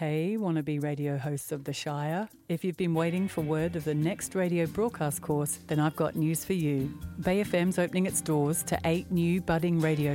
Hey, wannabe radio hosts of the Shire. If you've been waiting for word of the next radio broadcast course, then I've got news for you. Bay FM's opening its doors to 8 new budding radio